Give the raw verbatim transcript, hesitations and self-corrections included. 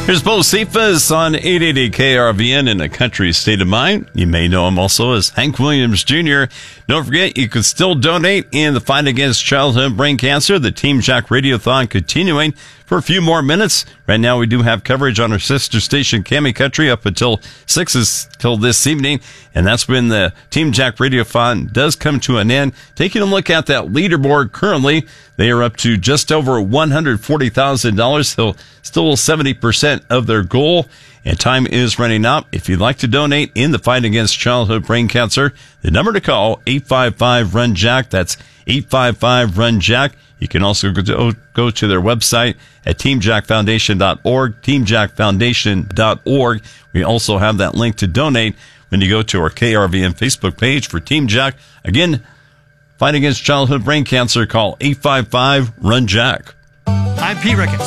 Here's Bo Cephas on eight eighty K R V N in a country state of mind. You may know him also as Hank Williams Junior Don't forget, you can still donate in the fight against childhood brain cancer. The Team Jack Radiothon continuing for a few more minutes. Right now, we do have coverage on our sister station, Cami Country, up until six till this evening. And that's when the Team Jack Radiothon does come to an end. Taking a look at that leaderboard currently, they are up to just over one hundred forty thousand dollars. So still seventy percent of their goal. And time is running out. If you'd like to donate in the fight against childhood brain cancer, the number to call, eight five five, run jack. That's eight five five, run jack. You can also go to, go to their website at team jack foundation dot org, team jack foundation dot org. We also have that link to donate when you go to our K R V N Facebook page for Team Jack. Again, fight against childhood brain cancer, call eight five five, run jack. I'm Pete Ricketts.